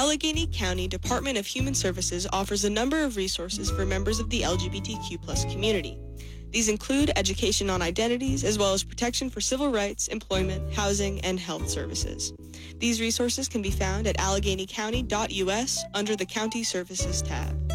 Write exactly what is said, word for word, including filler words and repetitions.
Allegheny County Department of Human Services offers a number of resources for members of the L G B T Q plus community. These include education on identities, as well as protection for civil rights, employment, housing, and health services. These resources can be found at allegheny county dot U S under the County Services tab.